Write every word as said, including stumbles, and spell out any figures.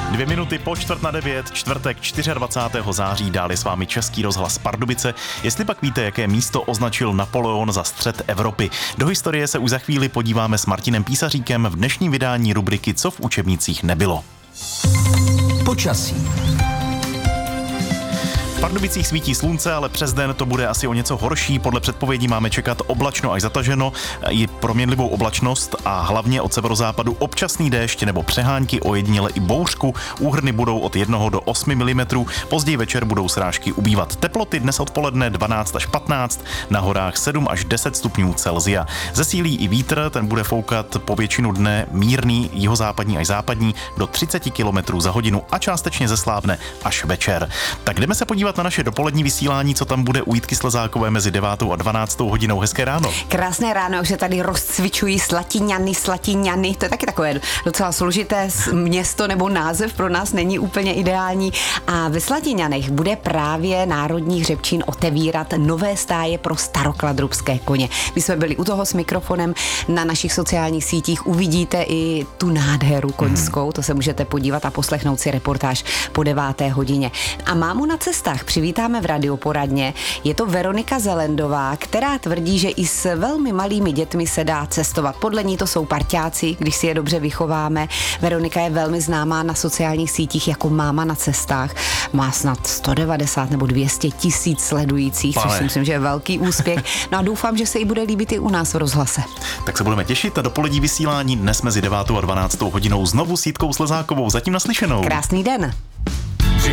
Dvě minuty po čtvrt na devět, čtvrtek dvacátého čtvrtého září, dále s vámi Český rozhlas Pardubice. Jestli pak víte, jaké místo označil Napoleon za střed Evropy. Do historie se už za chvíli podíváme s Martinem Písaříkem v dnešním vydání rubriky Co v učebnicích nebylo. Počasí. V Pardubicích svítí slunce, ale přes den to bude asi o něco horší. Podle předpovědí máme čekat oblačno až zataženo, i proměnlivou oblačnost a hlavně od severozápadu občasný déšť nebo přehánky, ojediněle i bouřku. Úhrny budou od jednoho do osmi milimetrů, později večer budou srážky ubývat. Teploty dnes odpoledne dvanáct až patnáct, na horách sedm až deset stupňů Celsia. Zesílí i vítr, ten bude foukat po většinu dne mírný, jihozápadní až západní do třicet kilometrů za hodinu a částečně zeslábne až večer. Tak jdeme se podívat na naše dopolední vysílání, co tam bude u Jitky Slezákové mezi devátou a dvanáctou hodinou. Hezké ráno. Krásné ráno, už se tady rozcvičují Slatiňany, Slatiňany, to je taky takové docela složité město nebo název, pro nás není úplně ideální. A ve Slatiňanech bude právě Národní hřebčín otevírat nové stáje pro starokladrubské koně. My jsme byli u toho s mikrofonem, na našich sociálních sítích uvidíte i tu nádheru koňskou, hmm. to se můžete podívat a poslechnout si reportáž po deváté hodině. A mámu na cestách přivítáme v radioporadně. Je to Veronika Zelendová, která tvrdí, že i s velmi malými dětmi se dá cestovat. Podle ní to jsou parťáci, když si je dobře vychováme. Veronika je velmi známá na sociálních sítích jako máma na cestách. Má snad sto devadesát nebo dvě stě tisíc sledujících, Pane. což si myslím, že je velký úspěch. No a doufám, že se jí bude líbit i u nás v rozhlase. Tak se budeme těšit na dopolední vysílání dnes mezi devátou a dvanáctou hodinou znovu s Jitkou Slezákovou. Zatím naslyšenou. Krásný den.